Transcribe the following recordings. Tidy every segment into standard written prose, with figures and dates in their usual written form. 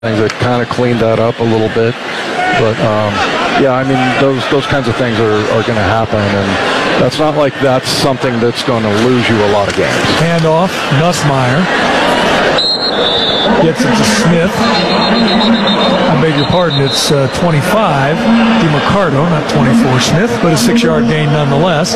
things that kind of cleaned that up a little bit. But, yeah, I mean, those kinds of things are going to happen, and that's not like that's something that's going to lose you a lot of games. Handoff, Nussmeier. Gets it to Smith. I beg your pardon, it's 25. DiMercato, not 24 Smith, but a 6-yard gain nonetheless.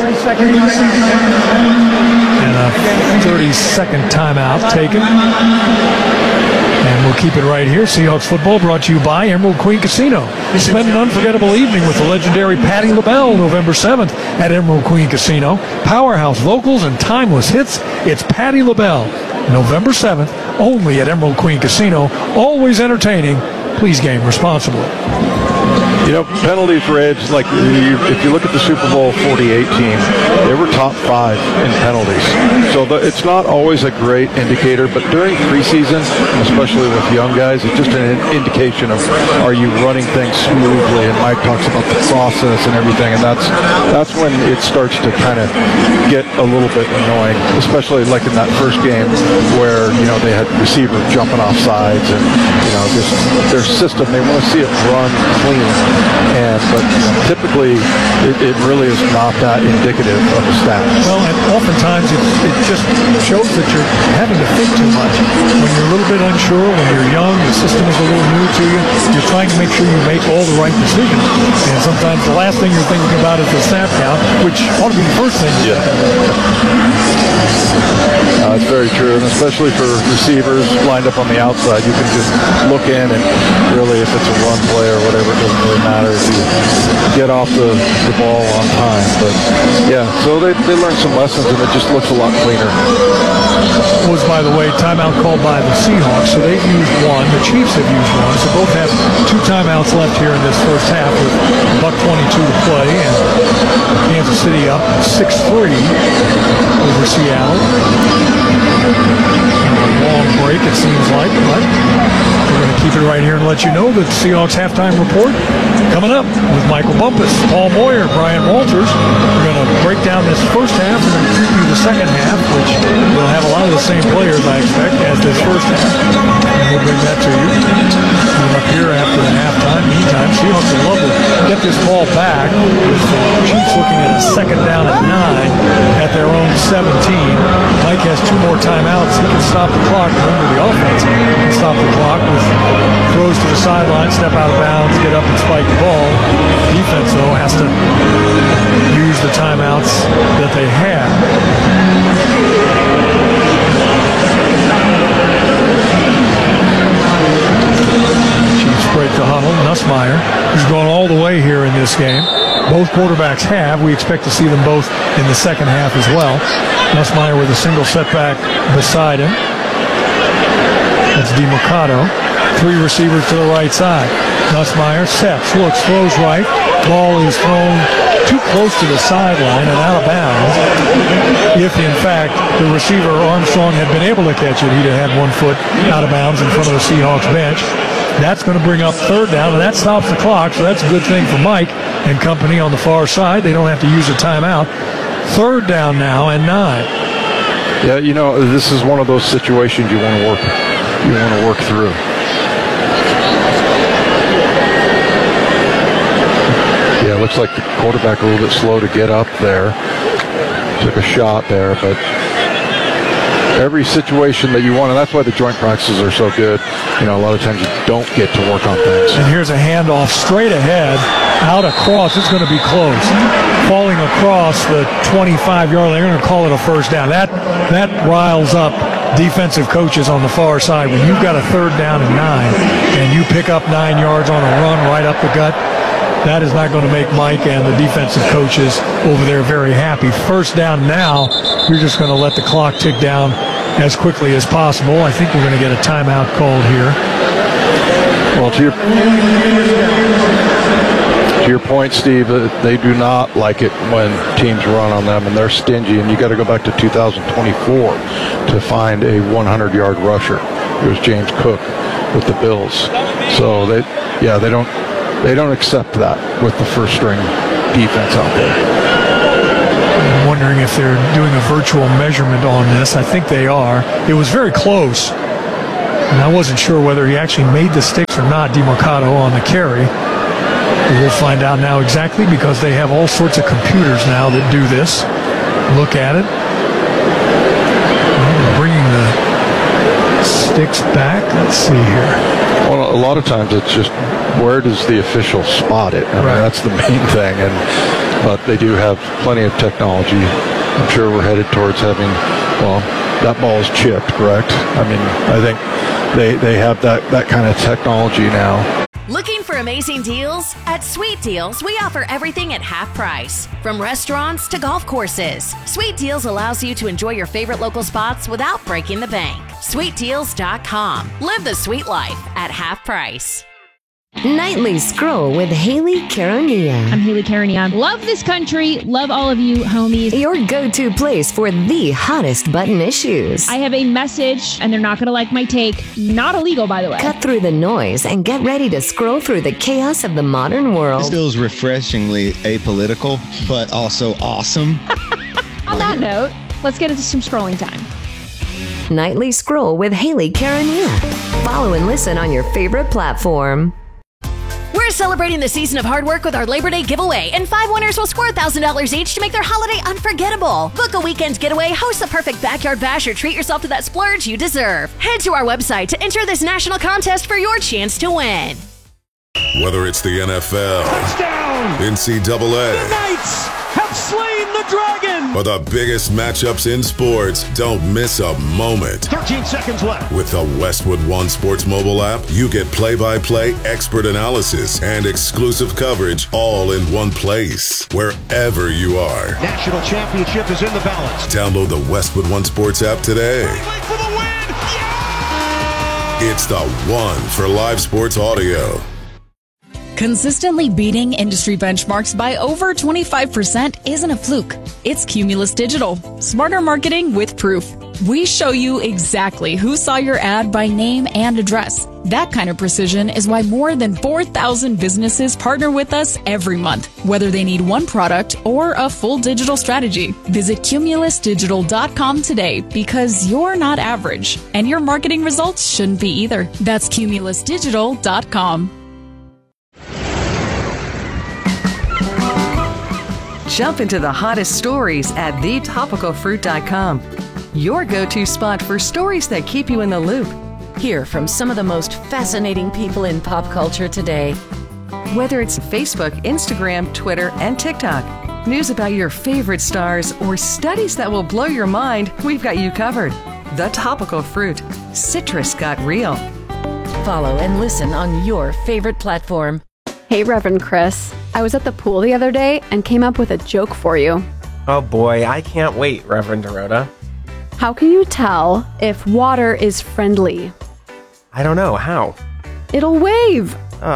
And a 30-second timeout taken. And we'll keep it right here. Seahawks football brought to you by Emerald Queen Casino. Spend an unforgettable evening with the legendary Patti LaBelle November 7th at Emerald Queen Casino. Powerhouse vocals and timeless hits. It's Patti LaBelle, November 7th, only at Emerald Queen Casino. Always entertaining. Please game responsibly. You know, penalties, Reg, like if you look at the Super Bowl 48 team, they were top 5 in penalties. So it's not always a great indicator, but during preseason, especially with young guys, it's just an indication of are you running things smoothly, and Mike talks about the process and everything, and that's when it starts to kind of get a little bit annoying, especially like in that first game where, you know, they had receiver jumping off sides and, you know, just their system, they want to see it run clean. But typically, it really is not that indicative of a stat. Well, and oftentimes it just shows that you're having to think too much. When you're a little bit unsure, when you're young, the system is a little new to you, you're trying to make sure you make all the right decisions. And sometimes the last thing you're thinking about is the snap count, which ought to be the first thing. Yeah. That's very true, and especially for receivers lined up on the outside, you can just look in and really, if it's a run play or whatever, it doesn't really matter if you get off the ball on time. But yeah, so they learned some lessons, and it just looks a lot cleaner. Was, by the way, timeout called by the Seahawks, so they've used one. The Chiefs have used one, so both have 2 timeouts left here in this first half with $1:22 to play, and Kansas City up 6-3 over Seattle. A long break, it seems like, but we're going to keep it right here and let you know that the Seahawks halftime report coming up with Michael Bumpus, Paul Moyer, Brian Walters. We're going to break down this first half and then preview the second half, which will have a lot of the same players, I expect, as this first half. And we'll bring that to you. Coming up here after the halftime. Meantime, Seahawks would love to get this ball back with the Chiefs looking at a second down and 9 at their own 17. Mike has 2 more timeouts. He can stop the clock. Remember, the offense can stop the clock with throws to the sideline, step out of bounds, get up and spike the ball. Defense, though, has to use the timeouts that they have. Chiefs break the huddle. Nussmeier, who's gone all the way here in this game. Both quarterbacks have. We expect to see them both in the second half as well. Nussmeier with a single setback beside him. That's DiMercato. 3 receivers to the right side. Nussmeier sets, looks, throws right. Ball is thrown too close to the sideline and out of bounds. If, in fact, the receiver Armstrong had been able to catch it, he'd have had 1 foot out of bounds in front of the Seahawks bench. That's going to bring up third down, and that stops the clock, so that's a good thing for Mike and company on the far side. They don't have to use a timeout. Third down now and 9. Yeah, you know, this is one of those situations you want to work through. Yeah, it looks like the quarterback a little bit slow to get up there. Took a shot there, but every situation that you want, and that's why the joint practices are so good. You know, a lot of times you don't get to work on things. And here's a handoff straight ahead, out across. It's going to be close. Falling across the 25-yard line, they're going to call it a first down. That riles up defensive coaches on the far side. When you've got a third down and 9, and you pick up 9 yards on a run right up the gut, that is not going to make Mike and the defensive coaches over there very happy. First down now, you're just going to let the clock tick down as quickly as possible. I think we're going to get a timeout called here. Well, to your point, Steve, they do not like it when teams run on them, and they're stingy, and you got to go back to 2024 to find a 100-yard rusher. It was James Cook with the Bills. So they don't accept that with the first string defense out there. I'm wondering if they're doing a virtual measurement on this. I think they are. It was very close. And I wasn't sure whether he actually made the sticks or not, DeMarcado, on the carry. We'll find out now exactly, because they have all sorts of computers now that do this. Look at it. Bringing the sticks back. Let's see here. Well, a lot of times it's just, where does the official spot it? I mean, Right. that's the main thing. But they do have plenty of technology. I'm sure we're headed towards having, well, that ball is chipped, correct? I mean, I think they have that kind of technology now. Looking for amazing deals? At Sweet Deals, we offer everything at half price. From restaurants to golf courses, Sweet Deals allows you to enjoy your favorite local spots without breaking the bank. SweetDeals.com. Live the sweet life at half price. Nightly Scroll with Haley Caronia. I'm Haley Caronia. Love this country. Love all of you, homies. Your go-to place for the hottest button issues. I have a message, and they're not going to like my take. Not illegal, by the way. Cut through the noise and get ready to scroll through the chaos of the modern This world. feels refreshingly apolitical, but also awesome. On that note, let's get into some scrolling time. Nightly Scroll with Haley Caronia. Follow and listen on your favorite platform. We're celebrating the season of hard work with our Labor Day giveaway, and 5 winners will score $1,000 each to make their holiday unforgettable. Book a weekend getaway, host the perfect backyard bash, or treat yourself to that splurge you deserve. Head to our website to enter this national contest for your chance to win. Whether it's the NFL, Touchdown! NCAA, The Knights have slain the dragon! or the biggest matchups in sports, don't miss a moment. 13 seconds left. With the Westwood One Sports mobile app, you get play-by-play expert analysis and exclusive coverage all in one place, wherever you are. National championship is in the balance. Download the Westwood One Sports app today. Wait for the win! Yeah! It's the one for live sports audio. Consistently beating industry benchmarks by over 25% isn't a fluke. It's Cumulus Digital. Smarter marketing with proof. We show you exactly who saw your ad by name and address. That kind of precision is why more than 4,000 businesses partner with us every month, whether they need one product or a full digital strategy. Visit cumulusdigital.com today, because you're not average, and your marketing results shouldn't be either. That's cumulusdigital.com. Jump into the hottest stories at thetopicalfruit.com. Your go-to spot for stories that keep you in the loop. Hear from some of the most fascinating people in pop culture today. Whether it's Facebook, Instagram, Twitter, and TikTok, news about your favorite stars, or studies that will blow your mind, we've got you covered. The Topical Fruit. Citrus got real. Follow and listen on your favorite platform. Hey, Reverend Chris. I was at the pool the other day and came up with a joke for you. Oh boy, I can't wait, Reverend Dorota. How can you tell if water is friendly? I don't know, how? It'll wave.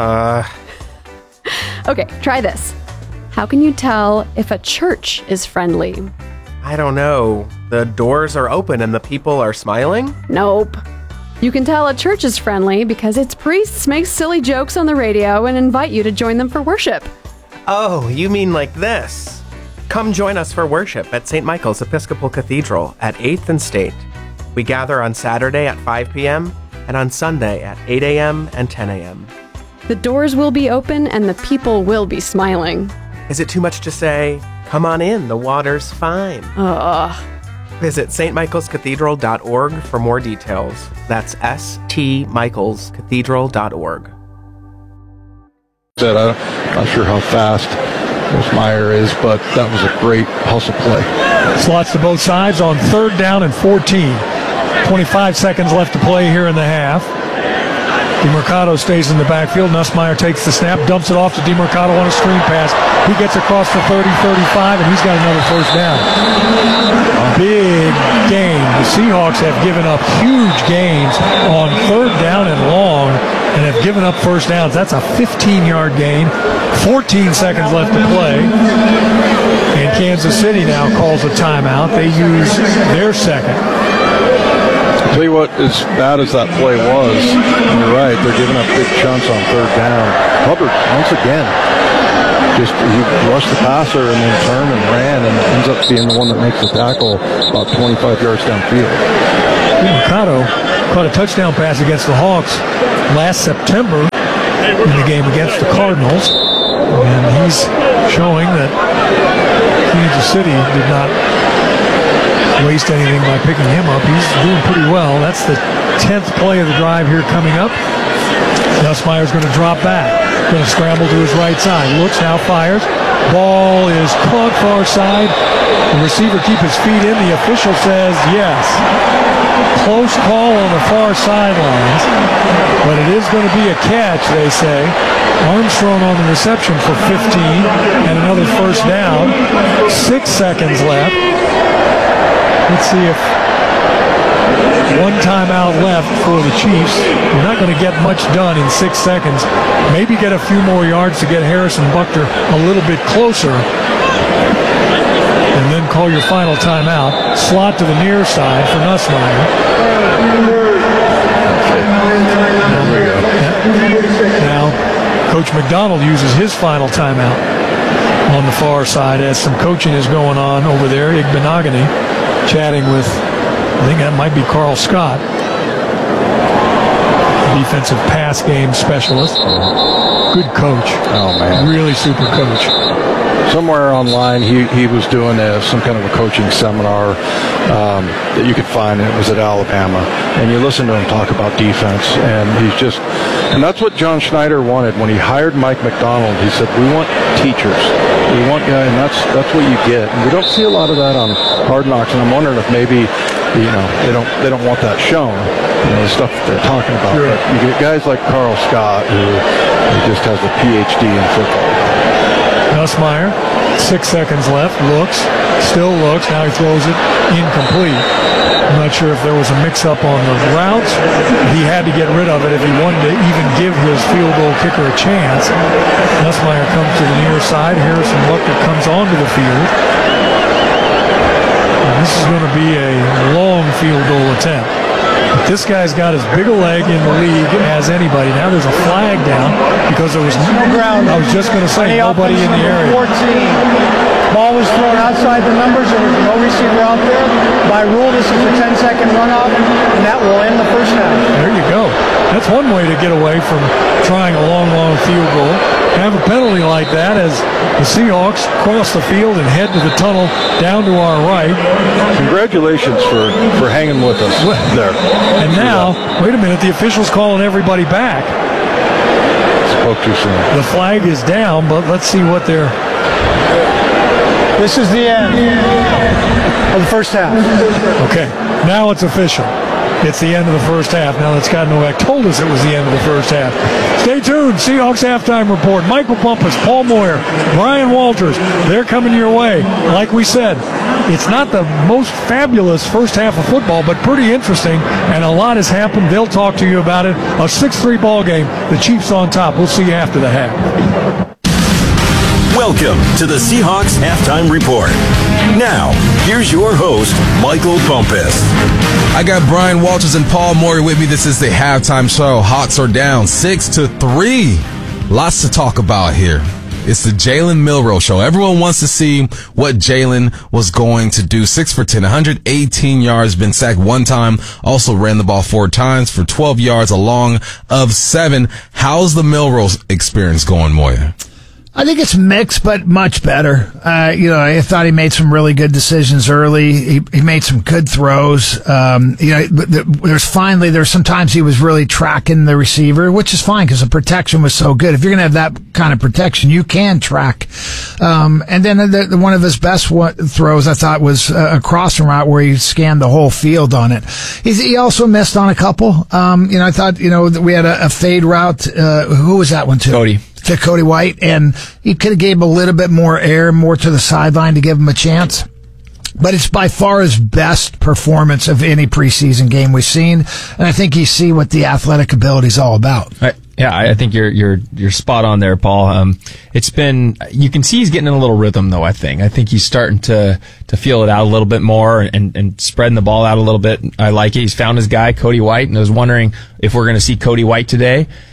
Okay, try this. How can you tell if a church is friendly? I don't know. The doors are open and the people are smiling? Nope. You can tell a church is friendly because its priests make silly jokes on the radio and invite you to join them for worship. Oh, you mean like this. Come join us for worship at St. Michael's Episcopal Cathedral at 8th and State. We gather on Saturday at 5 p.m. and on Sunday at 8 a.m. and 10 a.m. The doors will be open and the people will be smiling. Is it too much to say, come on in, the water's fine? Visit stmichaelscathedral.org for more details. That's stmichaelscathedral.org. I'm not sure how fast Meyer is, but that was a great hustle play. Slots to both sides on 3rd down and 14. 25 seconds left to play here in the half. DeMarcado stays in the backfield. Nussmeier takes the snap, dumps it off to DeMarcado on a screen pass. He gets across the 30-35, and he's got another first down. A big game. The Seahawks have given up huge gains on 3rd down and long, and have given up first downs. That's a 15-yard gain. 14 seconds left to play. And Kansas City now calls a timeout. They use their second. I'll tell you what, as bad as that play was, and you're right, they're giving up big chunks on 3rd down. Hubbard, once again, he rushed the passer and then turned and ran and ends up being the one that makes the tackle about 25 yards downfield. Mercado caught a touchdown pass against the Hawks last September in the game against the Cardinals. And he's showing that Kansas City did not waste anything by picking him up. He's doing pretty well. That's the 10th play of the drive here coming up. Nussmeier's going to drop back. Going to scramble to his right side. Looks, now fires. Ball is caught far side. The receiver keep his feet in. The official says yes. Close call on the far sidelines. But it is going to be a catch, they say. Armstrong on the reception for 15 and another first down. 6 seconds left. Let's see if one timeout left for the Chiefs. You're not going to get much done in 6 seconds. Maybe get a few more yards to get Harrison Buckner a little bit closer. And then call your final timeout. Slot to the near side for Nussmeier. Now, Coach McDonald uses his final timeout on the far side as some coaching is going on over there. Igbenogany chatting with, I think that might be Carl Scott, defensive pass game specialist. Good coach. Oh, man. Really super coach. Somewhere online, he was doing some kind of a coaching seminar that you could find, and it was at Alabama. And you listen to him talk about defense, and and that's what John Schneider wanted when he hired Mike McDonald. He said, "We want teachers. We want guys," and that's what you get. And we don't see a lot of that on Hard Knocks, and I'm wondering if maybe they don't want that shown. The stuff that they're talking about. Sure. But you get guys like Carl Scott, who just has a PhD in football. Nussmeier, 6 seconds left, still looks, now he throws it incomplete. I'm not sure if there was a mix-up on the routes. He had to get rid of it if he wanted to even give his field goal kicker a chance. Nussmeier comes to the near side. Harrison Buckner comes onto the field. And this is going to be a long field goal attempt. But this guy's got as big a leg in the league as anybody. Now there's a flag down because there was no ground. I was just going to say, nobody in the area. 14. Ball was thrown outside the numbers. There was no receiver out there. By rule, this is a 10-second runoff, and that will end the first half. There you go. That's one way to get away from trying a long field goal. Have a penalty like that as the Seahawks cross the field and head to the tunnel down to our right. Congratulations for hanging with us there. And now, wait a minute, the official's calling everybody back. Spoke too soon. The flag is down, but let's see what they're... This is the end of the first half. Okay, now it's official. It's the end of the first half. Now that Scott Nowak told us it was the end of the first half. Stay tuned. Seahawks halftime report. Michael Bumpus, Paul Moyer, Brian Walters. They're coming your way. Like we said, it's not the most fabulous first half of football, but pretty interesting, and a lot has happened. They'll talk to you about it. A 6-3 ball game. The Chiefs on top. We'll see you after the half. Welcome to the Seahawks Halftime Report. Now, here's your host, Michael Bumpus. I got Brian Walters and Paul Moyer with me. This is the halftime show. Hawks are down 6-3. Lots to talk about here. It's the Jalen Milroe show. Everyone wants to see what Jalen was going to do. 6 for 10, 118 yards, been sacked one time, also ran the ball 4 times for 12 yards, a long of 7. How's the Milroe experience going, Moyer? I think it's mixed, but much better. I thought he made some really good decisions early. He made some good throws. There's sometimes he was really tracking the receiver, which is fine because the protection was so good. If you're going to have that kind of protection, you can track. And then one of his best throws, I thought, was a crossing route where he scanned the whole field on it. He also missed on a couple. I thought, we had a fade route. Who was that one to? Cody. To Cody White, and he could have gave him a little bit more air, more to the sideline to give him a chance. But it's by far his best performance of any preseason game we've seen, and I think you see what the athletic ability is all about. I think you're spot on there, Paul. It's been, you can see he's getting in a little rhythm though. I think he's starting to feel it out a little bit more and spreading the ball out a little bit. I like it. He's found his guy, Cody White, and I was wondering if we're going to see Cody White today.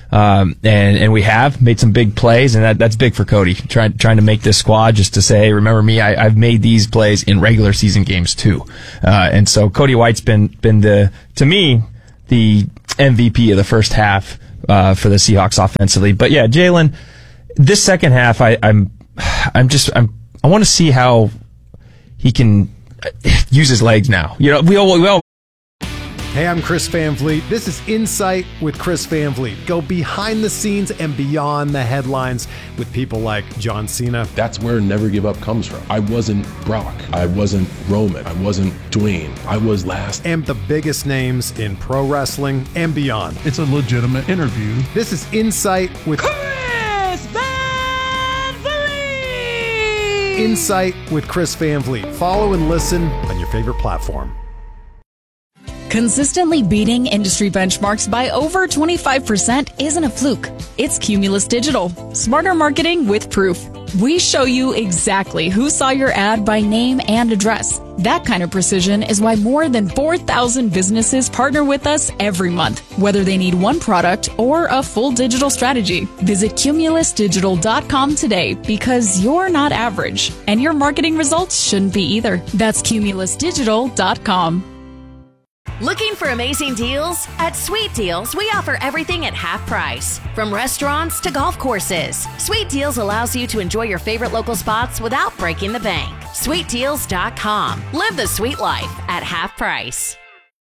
And we have made some big plays, and that's big for Cody, trying to make this squad just to say, remember me, I've made these plays in regular season games too. And so Cody White's been to me, the MVP of the first half for the Seahawks offensively. But yeah, Jalen, this second half, I want to see how he can use his legs now. You know, we all. Hey, I'm Chris Van Vliet. This is Insight with Chris Van Vliet. Go behind the scenes and beyond the headlines with people like John Cena. That's where Never Give Up comes from. I wasn't Brock. I wasn't Roman. I wasn't Dwayne. I was last. And the biggest names in pro wrestling and beyond. It's a legitimate interview. This is Insight with Chris Van Vliet! Insight with Chris Van Vliet. Follow and listen on your favorite platform. Consistently beating industry benchmarks by over 25% isn't a fluke. It's Cumulus Digital. Smarter marketing with proof. We show you exactly who saw your ad by name and address. That kind of precision is why more than 4,000 businesses partner with us every month, whether they need one product or a full digital strategy. Visit cumulusdigital.com today because you're not average, and your marketing results shouldn't be either. That's cumulusdigital.com. Looking for amazing deals? At Sweet Deals, we offer everything at half price. From restaurants to golf courses, Sweet Deals allows you to enjoy your favorite local spots without breaking the bank. SweetDeals.com. Live the sweet life at half price.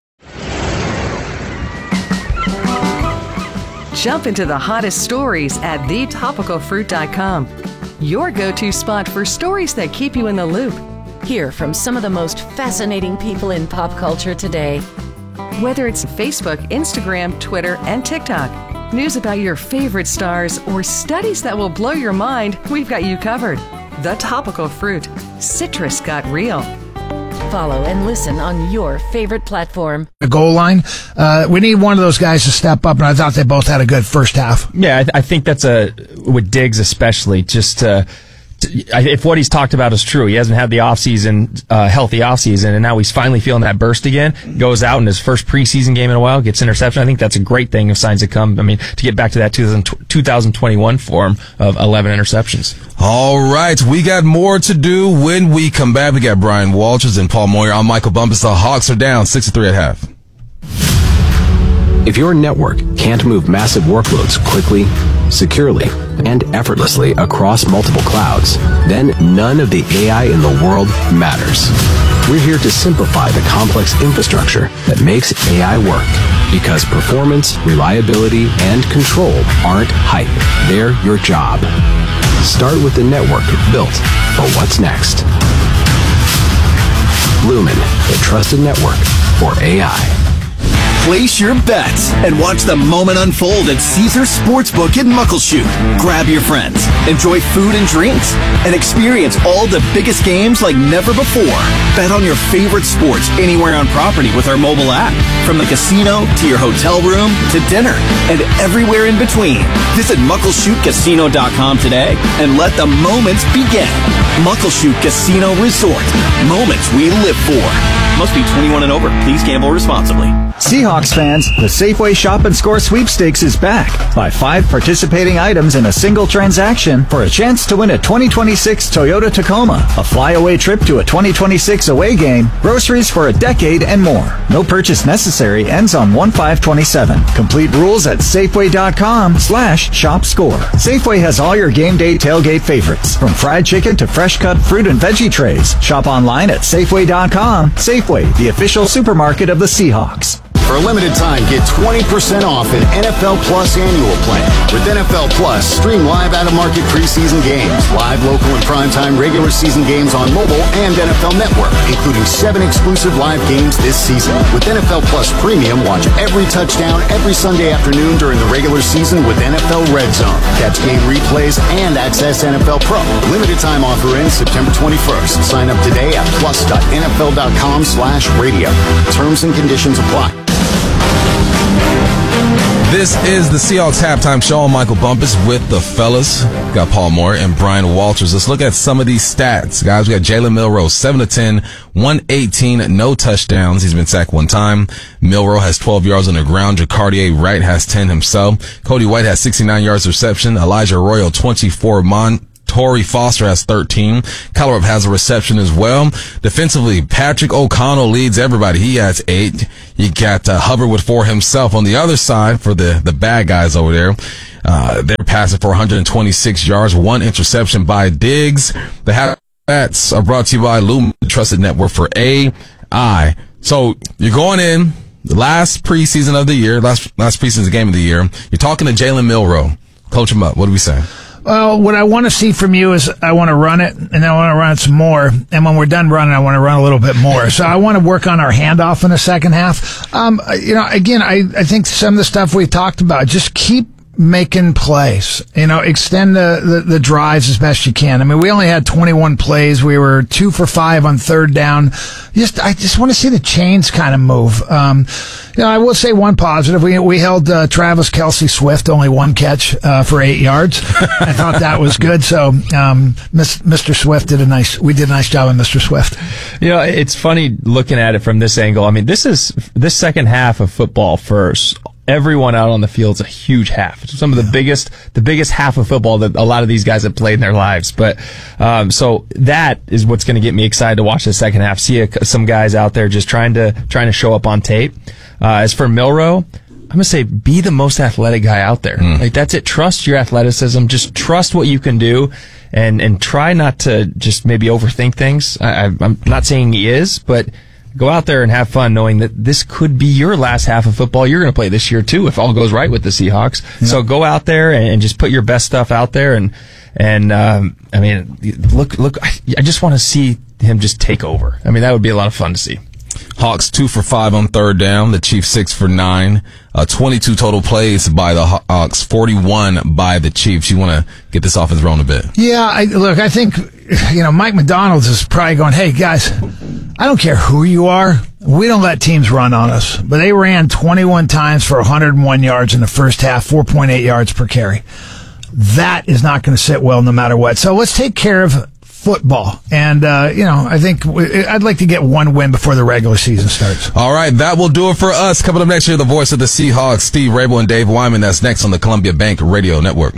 Jump into the hottest stories at thetopicalfruit.com. Your go-to spot for stories that keep you in the loop. Hear from some of the most fascinating people in pop culture today. Whether it's Facebook, Instagram, Twitter, and TikTok, news about your favorite stars, or studies that will blow your mind, we've got you covered. The Topical Fruit. Citrus got real. Follow and listen on your favorite platform. The goal line. We need one of those guys to step up, and I thought they both had a good first half. Yeah, I think that's with Diggs especially, just if what he's talked about is true, he hasn't had the healthy offseason, and now he's finally feeling that burst again. Goes out in his first preseason game in a while, gets interception. I think that's a great thing if signs to come. I mean, to get back to that 2021 form of 11 interceptions. All right, we got more to do when we come back. We got Brian Walters and Paul Moyer. I'm Michael Bumpus. The Hawks are down 6-3 at half. If your network can't move massive workloads quickly, securely, and effortlessly across multiple clouds, then none of the AI in the world matters. We're here to simplify the complex infrastructure that makes AI work, because performance, reliability, and control aren't hype. They're your job. Start with the network built for what's next. Lumen, the trusted network for AI. Place your bets and watch the moment unfold at Caesars Sportsbook in Muckleshoot. Grab your friends, enjoy food and drinks, and experience all the biggest games like never before. Bet on your favorite sports anywhere on property with our mobile app. From the casino to your hotel room to dinner and everywhere in between. Visit MuckleshootCasino.com today and let the moments begin. Muckleshoot Casino Resort. Moments we live for. Must be 21 and over. Please gamble responsibly. Seahawks fans, the Safeway Shop and Score Sweepstakes is back. Buy 5 participating items in a single transaction for a chance to win a 2026 Toyota Tacoma, a flyaway trip to a 2026 away game, groceries for a decade, and more. No purchase necessary. Ends on 1/5/27. Complete rules at Safeway.com/shopscore. Safeway has all your game day tailgate favorites, from fried chicken to fresh cut fruit and veggie trays. Shop online at Safeway.com. Safeway, the official supermarket of the Seahawks. For a limited time, get 20% off an NFL Plus annual plan. With NFL Plus, stream live out-of-market preseason games, live local and primetime regular season games on mobile and NFL Network, including 7 exclusive live games this season. With NFL Plus Premium, watch every touchdown every Sunday afternoon during the regular season with NFL Red Zone. Catch game replays and access NFL Pro. Limited time offer ends September 21st. Sign up today at plus.nfl.com/radio. Terms and conditions apply. This is the Seahawks halftime show. I'm Michael Bumpus with the fellas. Got Paul Moore and Brian Walters. Let's look at some of these stats. Guys, we got Jalen Milroe, 7 of 10, 118, no touchdowns. He's been sacked one time. Milroe has 12 yards on the ground. Jacardier Wright has 10 himself. Cody White has 69 yards reception. Elijah Royal, 24. Torrey Foster has 13. Kyler has a reception as well. Defensively, Patrick O'Connell leads everybody. He has 8. You got Hubbard with 4 himself. On the other side, for the bad guys over there, they're passing for 126 yards, 1 interception by Diggs. The Hats are brought to you by Lumen, the trusted network for AI. So you're going in the last preseason of the year, last preseason game of the year. You're talking to Jalen Milroe. Coach him up. What do we say? Well, what I want to see from you is I want to run it, and then I want to run it some more. And when we're done running, I want to run a little bit more. So I want to work on our handoff in the second half. Again, I think some of the stuff we've talked about, just keep making plays, extend the drives as best you can. I mean, we only had 21 plays. We were 2 for 5 on third down. I just want to see the chains kind of move. I will say one positive. We held Travis Kelce Swift only 1 catch for 8 yards. I thought that was good. So Mr. Swift we did a nice job of Mr. Swift. It's funny looking at it from this angle. I mean, this second half of football first. Everyone out on the field's a huge half. It's some of the biggest half of football that a lot of these guys have played in their lives. But so that is what's going to get me excited to watch the second half. See some guys out there just trying to show up on tape. As for Milroe, I'm going to say be the most athletic guy out there. Like, that's it. Trust your athleticism. Just trust what you can do, and try not to just maybe overthink things. I'm not saying he is, but go out there and have fun knowing that this could be your last half of football you're going to play this year too, if all goes right with the Seahawks. Yeah. So go out there and just put your best stuff out there. And I mean, look, I just want to see him just take over. I mean, that would be a lot of fun to see. Hawks 2 for 5 on third down. The Chiefs 6 for 9. 22 total plays by the Hawks, 41 by the Chiefs. You want to get this offense rolling a bit? Yeah, I think Mike McDonald's is probably going, hey guys, I don't care who you are. We don't let teams run on us. But they ran 21 times for 101 yards in the first half, 4.8 yards per carry. That is not going to sit well no matter what. So let's take care of football. And, I think I'd like to get 1 win before the regular season starts. All right, that will do it for us. Coming up next year, the voice of the Seahawks, Steve Rabel and Dave Wyman. That's next on the Columbia Bank Radio Network.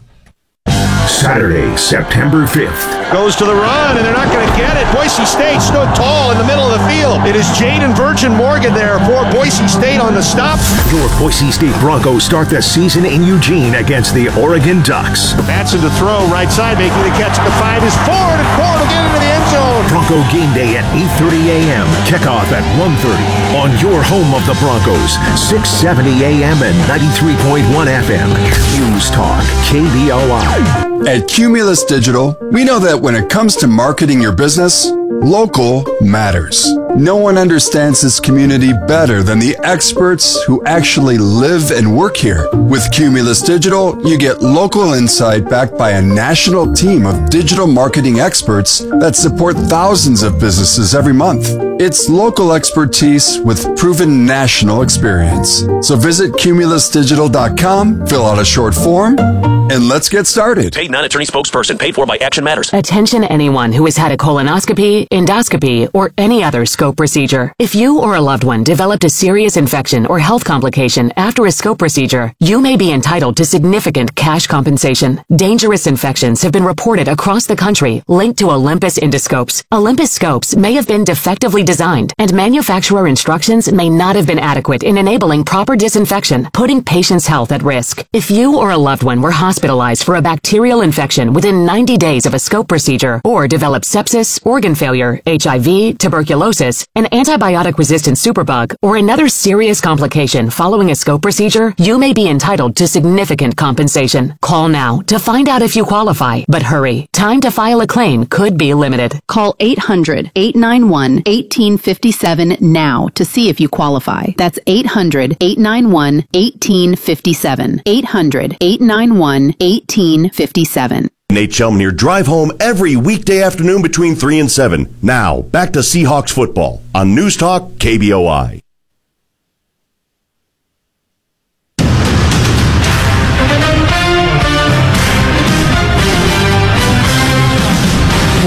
Saturday, September 5th. Goes to the run, and they're not going to get it. Boise State stood tall in the middle of the field. It is Jaden Virgin Morgan there for Boise State on the stop. Your Boise State Broncos start the season in Eugene against the Oregon Ducks. Batson to throw, right side, making the catch at the 5 is Ford, and Ford will get into the end zone. Bronco Game Day at 8:30 a.m. Kickoff at 1:30 on your home of the Broncos, 670 a.m. and 93.1 FM. News Talk, KBOI. At Cumulus Digital, we know that when it comes to marketing your business, local matters. No one understands this community better than the experts who actually live and work here. With Cumulus Digital, you get local insight backed by a national team of digital marketing experts that support thousands of businesses every month. It's local expertise with proven national experience. So visit cumulusdigital.com, fill out a short form, and let's get started. Paid non-attorney spokesperson, paid for by Action Matters. Attention anyone who has had a colonoscopy, endoscopy, or any other scope procedure. If you or a loved one developed a serious infection or health complication after a scope procedure, you may be entitled to significant cash compensation. Dangerous infections have been reported across the country linked to Olympus endoscopes. Olympus scopes may have been defectively designed, and manufacturer instructions may not have been adequate in enabling proper disinfection, putting patients' health at risk. If you or a loved one were hospitalized for a bacterial infection within 90 days of a scope procedure, or developed sepsis, organ failure, HIV, tuberculosis, an antibiotic-resistant superbug, or another serious complication following a scope procedure, you may be entitled to significant compensation. Call now to find out if you qualify, but hurry. Time to file a claim could be limited. Call 800-891-1857 now to see if you qualify. That's 800-891-1857. 800-891-1857. Nate Shelman here. Drive home every weekday afternoon between 3 and 7. Now, back to Seahawks football on News Talk KBOI.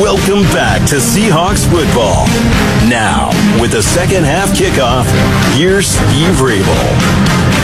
Welcome back to Seahawks football. Now, with the second half kickoff, here's Steve Rabel.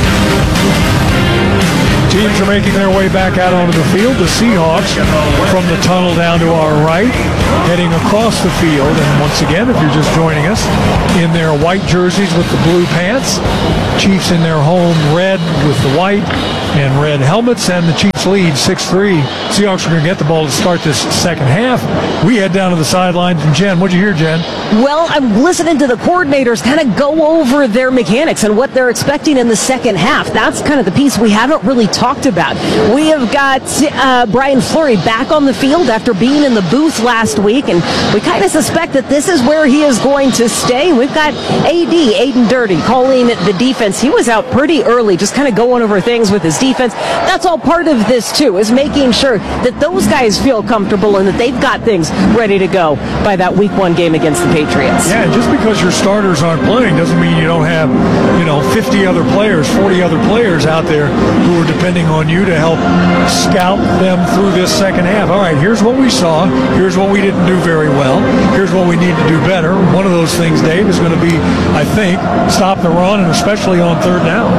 Teams are making their way back out onto the field. The Seahawks from the tunnel down to our right, heading across the field. And once again, if you're just joining us, in their white jerseys with the blue pants, Chiefs in their home red with the white and red helmets, and the Chiefs lead 6-3. Seahawks are going to get the ball to start this second half. We head down to the sidelines. And Jen, what'd you hear, Jen? Well, I'm listening to the coordinators kind of go over their mechanics and what they're expecting in the second half. That's kind of the piece we haven't really talked about. We have got Brian Fleury back on the field after being in the booth last week, and we kind of suspect that this is where he is going to stay. We've got AD, Aiden Dirty, calling the defense. He was out pretty early, just kind of going over things with his defense. That's all part of this, too, is making sure that those guys feel comfortable and that they've got things ready to go by that Week 1 game against the Patriots. Yeah, just because your starters aren't playing doesn't mean you don't have, 50 other players, 40 other players out there who are depending on you to help scout them through this second half. All right, here's what we saw. Here's what we didn't do very well. Here's what we need to do better. One of those things, Dave, is going to be, I think, stop the run, and especially on third down.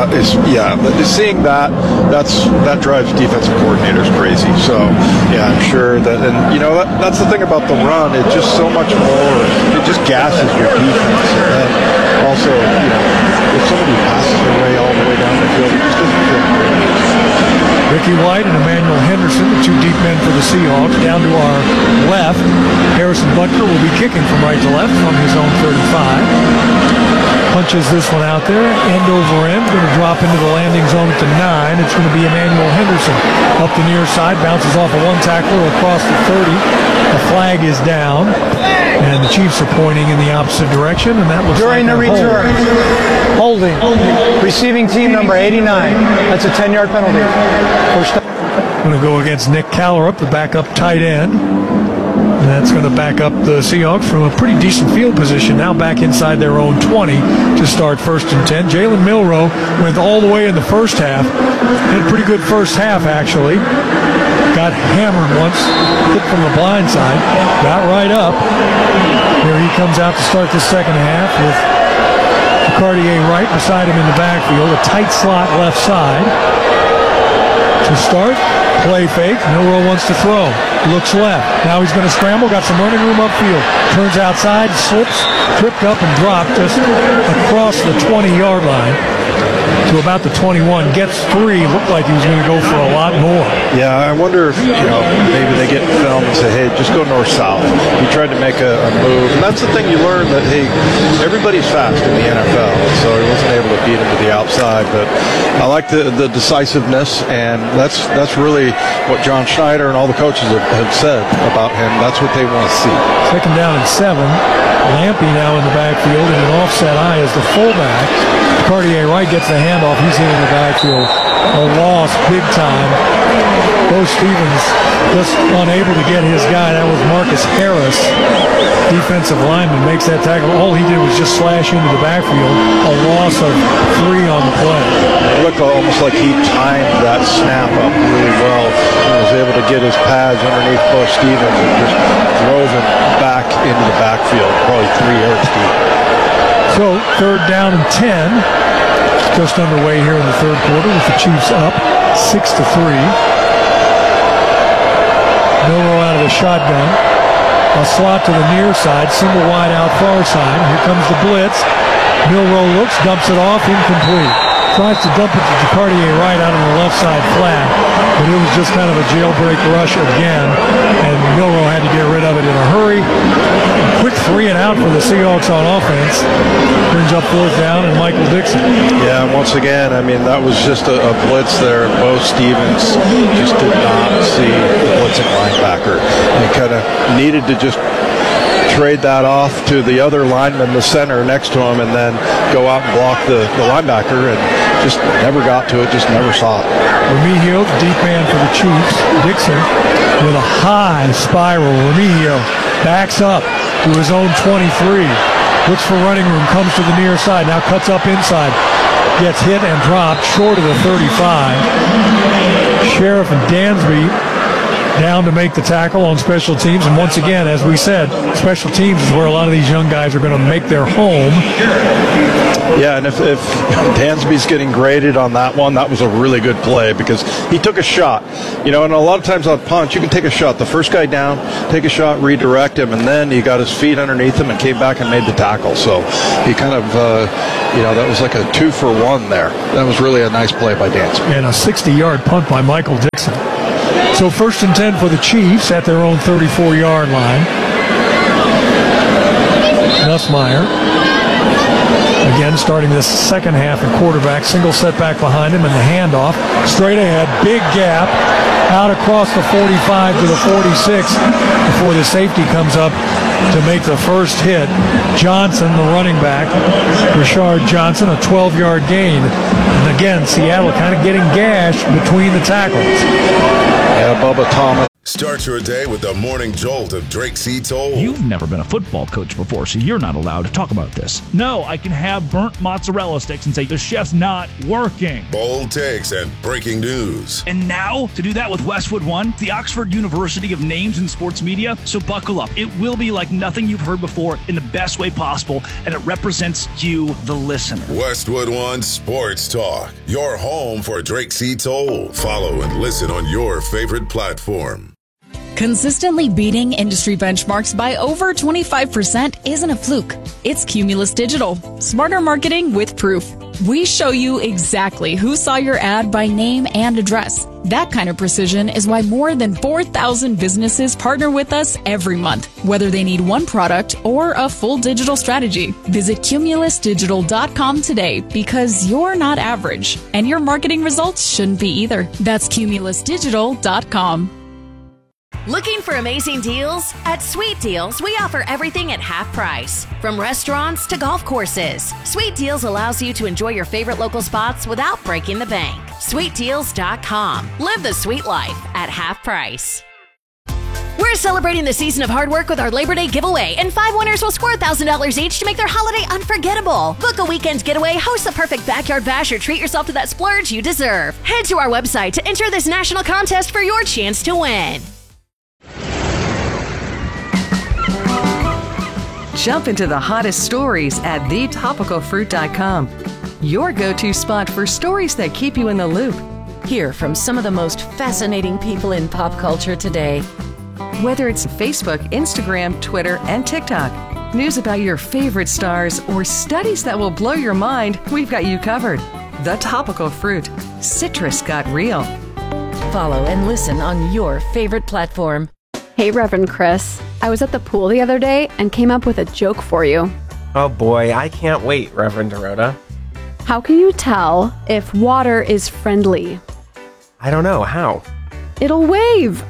Seeing that drives defensive coordinators crazy. So, yeah, I'm sure that, and that's the thing about the run. It's just so much more. It just gasses your defense. And then also, if somebody passes their way all the way down the field, it just doesn't feel great. Ricky White and Emmanuel Henderson, the two deep men for the Seahawks. Down to our left, Harrison Butker will be kicking from right to left from his own 35. Punches this one out there, end over end, going to drop into the landing zone at the 9. It's going to be Emmanuel Henderson up the near side, bounces off of one tackler across the 30. The flag is down, and the Chiefs are pointing in the opposite direction, and that looks during like the return. Holding. Receiving team number 89. That's a 10-yard penalty. Going to go against Nick Callerup, the backup tight end. And that's going to back up the Seahawks from a pretty decent field position, now back inside their own 20 to start 1st and 10. Jalen Milroe went all the way in the first half. Had a pretty good first half, actually. Got hammered once, hit from the blind side, got right up. Here he comes out to start the second half with Cartier right beside him in the backfield, a tight slot left side. To start, play fake. Milroe wants to throw. Looks left. Now he's going to scramble. Got some running room upfield. Turns outside, slips, tripped up and dropped just across the 20-yard line to about the 21. Gets 3. Looked like he was going to go for a lot more. Yeah, I wonder if, maybe they get film and say, hey, just go north-south. He tried to make a move. And that's the thing you learn, that, hey, everybody's fast in the NFL. So he wasn't able to beat him to the outside. But I like the decisiveness, and that's really what John Schneider and all the coaches have said about him. That's what they want to see. 2nd down and 7. Lampy now in the backfield in an offset eye as the fullback. Cartier Wright gets the handoff. He's in the backfield. A loss big time. Bo Stevens just unable to get his guy. That was Marcus Harris, defensive lineman, makes that tackle. All he did was just slash into the backfield. A loss of 3 on the play. It looked almost like he timed that snap up really well. He was able to get his pads underneath Bo Stevens and just drove him back into the backfield, probably 3 yards deep. So 3rd down and 10. Just underway here in the third quarter with the Chiefs up 6-3. Milroe out of the shotgun. A slot to the near side, single wide out far side. Here comes the blitz. Milroe looks, dumps it off, incomplete. Tries to dump it to Cartier Wright out on the left side flat, but it was just kind of a jailbreak rush again, and Milroe had to get rid of it in a hurry. A quick 3 and out for the Seahawks on offense. Brings up 4th down and Michael Dixon. Yeah, and once again, that was just a blitz there. Bo Stevens just did not see the blitzing linebacker. He kind of needed to just trade that off to the other lineman, the center next to him, and then go out and block the linebacker, and just never got to it, just never saw it. Remigio, deep man for the Chiefs. Dixon with a high spiral. Remigio backs up to his own 23. Looks for running room, comes to the near side, now cuts up inside. Gets hit and dropped short of the 35. Sheriff and Dansby down to make the tackle on special teams. And once again, as we said, special teams is where a lot of these young guys are going to make their home. Yeah, and if Dansby's getting graded on that one, that was a really good play because he took a shot. And a lot of times on punch, you can take a shot. The first guy down, take a shot, redirect him, and then he got his feet underneath him and came back and made the tackle. So he kind of, that was like a 2-for-1 there. That was really a nice play by Dansby. And a 60-yard punt by Michael Dixon. So 1st and 10 for the Chiefs at their own 34-yard line. Nussmeier. Again, starting this second half at quarterback. Single setback behind him and the handoff. Straight ahead, big gap. Out across the 45 to the 46 before the safety comes up to make the first hit. Johnson, the running back. Rashard Johnson, a 12-yard gain. And again, Seattle kind of getting gashed between the tackles. Yeah, Bubba Thomas. Start your day with the morning jolt of Drake C. Toll. You've never been a football coach before, so you're not allowed to talk about this. No, I can have burnt mozzarella sticks and say, the chef's not working. Bold takes and breaking news. And now, to do that with Westwood One, the Oxford University of Names in Sports Media, so buckle up. It will be like nothing you've heard before in the best way possible, and it represents you, the listener. Westwood One Sports Talk, your home for Drake C. Toll. Follow and listen on your favorite platform. Consistently beating industry benchmarks by over 25% isn't a fluke. It's Cumulus Digital. Smarter marketing with proof. We show you exactly who saw your ad by name and address. That kind of precision is why more than 4,000 businesses partner with us every month, whether they need one product or a full digital strategy. Visit cumulusdigital.com today because you're not average, and your marketing results shouldn't be either. That's cumulusdigital.com. Looking for amazing deals? At Sweet Deals, we offer everything at half price. From restaurants to golf courses, Sweet Deals allows you to enjoy your favorite local spots without breaking the bank. SweetDeals.com. Live the sweet life at half price. We're celebrating the season of hard work with our Labor Day giveaway, and 5 winners will score $1,000 each to make their holiday unforgettable. Book a weekend getaway, host the perfect backyard bash, or treat yourself to that splurge you deserve. Head to our website to enter this national contest for your chance to win. Jump into the hottest stories at thetopicalfruit.com. Your go-to spot for stories that keep you in the loop. Hear from some of the most fascinating people in pop culture today. Whether it's Facebook, Instagram, Twitter, and TikTok, news about your favorite stars, or studies that will blow your mind, we've got you covered. The Topical Fruit. Citrus got real. Follow and listen on your favorite platform. Hey, Reverend Chris. I was at the pool the other day and came up with a joke for you. Oh boy, I can't wait, Reverend Dorota. How can you tell if water is friendly? I don't know, how? It'll wave.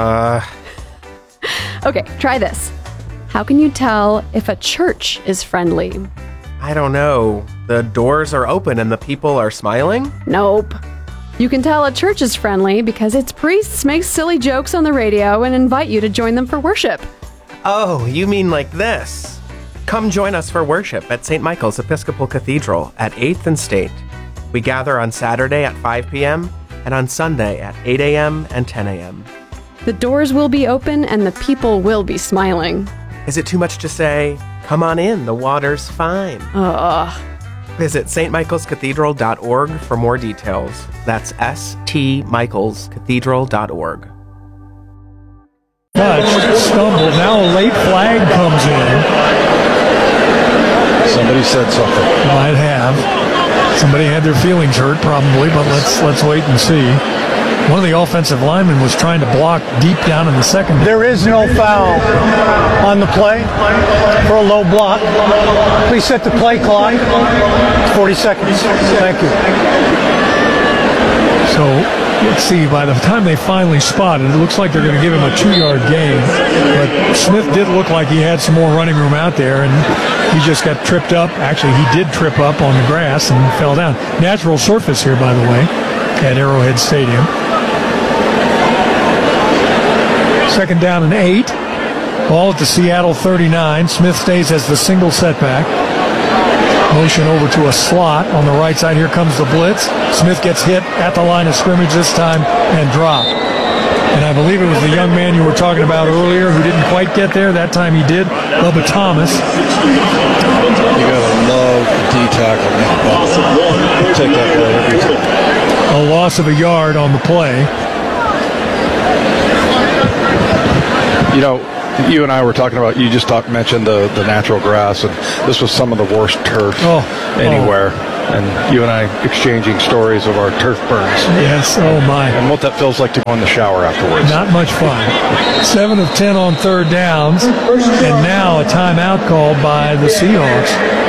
Okay, try this. How can you tell if a church is friendly? I don't know. The doors are open and the people are smiling? Nope. You can tell a church is friendly because its priests make silly jokes on the radio and invite you to join them for worship. Oh, you mean like this? Come join us for worship at St. Michael's Episcopal Cathedral at 8th and State. We gather on Saturday at 5 p.m. and on Sunday at 8 a.m. and 10 a.m. The doors will be open and the people will be smiling. Is it too much to say, come on in, the water's fine? Visit stmichaelscathedral.org for more details. That's stmichaelscathedral.org. Stumbled. Now a late flag comes in. Somebody said something. Might have. Somebody had their feelings hurt, probably, but let's wait and see. One of the offensive linemen was trying to block deep down in the second. There is no foul on the play for a low block. Please set the play clock. 40 seconds. Thank you. So, let's see, by the time they finally spotted, it looks like they're going to give him a 2-yard gain. But Smith did look like he had some more running room out there, and he just got tripped up. Actually, he did trip up on the grass and fell down. Natural surface here, by the way, at Arrowhead Stadium. 2nd down and 8. Ball at the Seattle 39. Smith stays as the single setback. Motion over to a slot on the right side. Here comes the blitz. Smith gets hit at the line of scrimmage this time and dropped. And I I believe it was the young man you were talking about earlier who didn't quite get there. That time he did. Bubba Thomas. You gotta love the D-tackle. Take that play every time. A loss of a yard on the play. You know, you and I were talking about, mentioned the natural grass, and this was some of the worst turf anywhere. And you and I exchanging stories of our turf burns. Yes, oh my. And what that feels like to go in the shower afterwards. Not much fun. 7 of 10 on third downs, and now a timeout called by the Seahawks.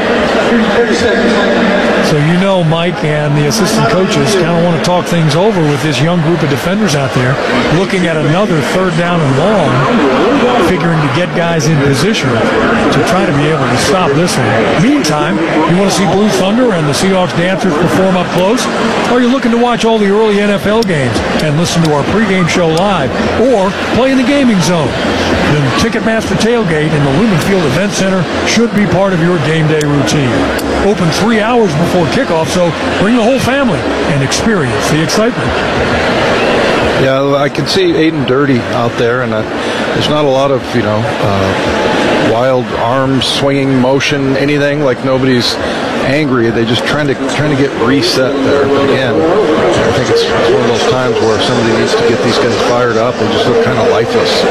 So you know Mike and the assistant coaches kind of want to talk things over with this young group of defenders out there, looking at another third down and long, figuring to get guys in position to try to be able to stop this one. Meantime, you want to see Blue Thunder and the Seahawks dancers perform up close, or you're looking to watch all the early NFL games and listen to our pregame show live, or play in the gaming zone. Then Ticketmaster Tailgate in the Lumen Field Event Center should be part of your game day routine. Open 3 hours before kickoff, so bring the whole family and experience the excitement. Yeah, I can see Aiden Dirty out there, and there's not a lot of, wild arms swinging motion, anything. Like nobody's angry. They just trying to get reset there. But again, I think it's one of those times where somebody needs to get these guys fired up. They just look kind of lifeless.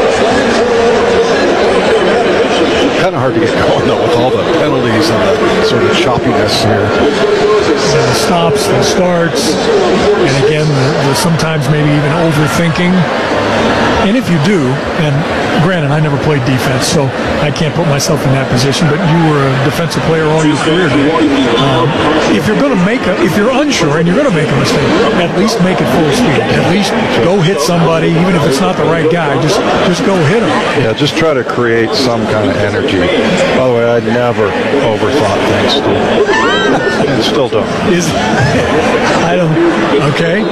Kind of hard to get going though with all the penalties and the sort of choppiness here. The stops, the starts, and again, the sometimes maybe even overthinking. And if you do, and granted, I never played defense, so I can't put myself in that position, but you were a defensive player all your career. If you're going to if you're unsure and you're going to make a mistake, at least make it full speed. At least go hit somebody, even if it's not the right guy. Just go hit him. Yeah, just try to create some kind of energy. By the way, I never overthought things, and still don't. I don't. Okay.